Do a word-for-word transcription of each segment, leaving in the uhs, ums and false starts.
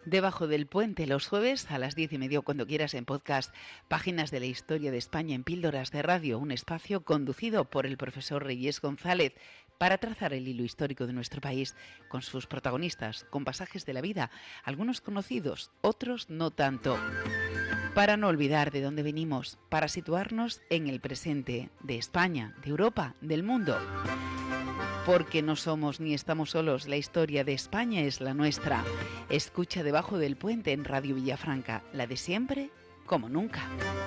Debajo del Puente, los jueves a las diez y media, cuando quieras, en podcast, Páginas de la Historia de España en Píldoras de Radio, un espacio conducido por el profesor Reyes González para trazar el hilo histórico de nuestro país, con sus protagonistas, con pasajes de la vida, algunos conocidos, otros no tanto, para no olvidar de dónde venimos, para situarnos en el presente de España, de Europa, del mundo. Porque no somos ni estamos solos, la historia de España es la nuestra. Escucha Debajo del Puente en Radio Villafranca, la de siempre como nunca.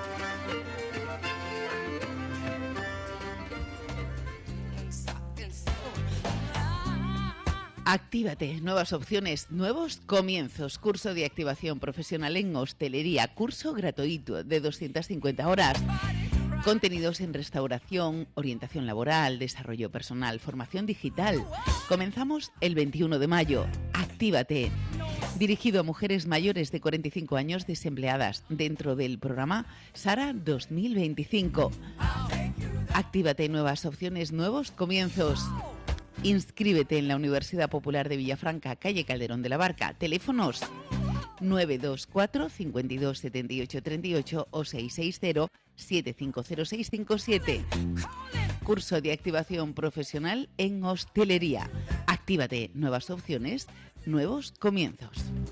Actívate, nuevas opciones, nuevos comienzos. Curso de activación profesional en hostelería, curso gratuito de doscientas cincuenta horas. Contenidos en restauración, orientación laboral, desarrollo personal, formación digital. Comenzamos el veintiuno de mayo. Actívate. Dirigido a mujeres mayores de cuarenta y cinco años desempleadas dentro del programa Sara dos mil veinticinco. Actívate, nuevas opciones, nuevos comienzos. Inscríbete en la Universidad Popular de Villafranca, calle Calderón de la Barca. Teléfonos nueve dos cuatro, cinco dos, siete ocho tres ocho o seis seis cero, siete cinco cero seis cinco siete. Curso de activación profesional en hostelería. Actívate, nuevas opciones, nuevos comienzos.